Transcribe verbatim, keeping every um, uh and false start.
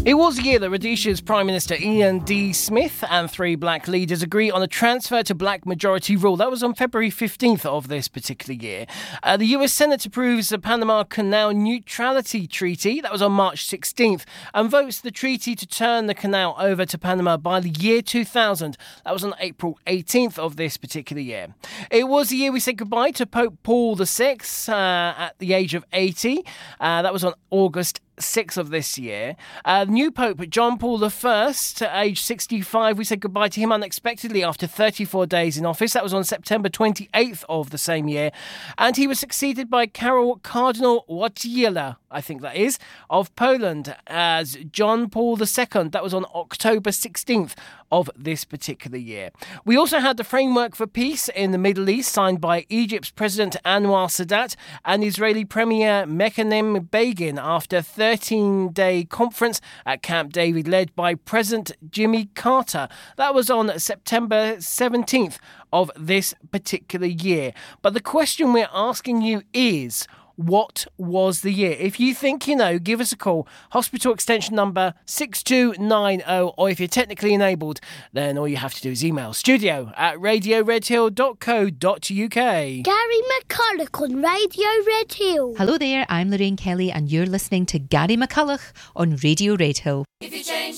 It was a year that Rhodesia's Prime Minister Ian D. Smith and three black leaders agree on a transfer to black majority rule. That was on February fifteenth of this particular year. Uh, the U S Senate approves the Panama Canal Neutrality Treaty. That was on March sixteenth, and votes the treaty to turn the canal over to Panama by the year two thousand. That was on April eighteenth of this particular year. It was the year we said goodbye to Pope Paul the Sixth uh, at the age of eighty. Uh, that was on August sixth of this year. Uh, new Pope John Paul the First, at age sixty-five, we said goodbye to him unexpectedly after thirty-four days in office. That was on September twenty-eighth of the same year. And he was succeeded by Karol Cardinal Wojtyla, I think that is, of Poland as John Paul the Second. That was on October sixteenth of this particular year. We also had the Framework for Peace in the Middle East signed by Egypt's President Anwar Sadat and Israeli Premier Menachem Begin after thirteen-day conference at Camp David led by President Jimmy Carter. That was on September seventeenth of this particular year. But the question we're asking you is, what was the year? If you think you know, give us a call. Hospital extension number six two nine zero, or if you're technically enabled, then all you have to do is email studio at radio red hill dot co dot uk. Gary McCulloch on Radio Red Hill. Hello there, I'm Lorraine Kelly and you're listening to Gary McCulloch on Radio Red Hill. If you change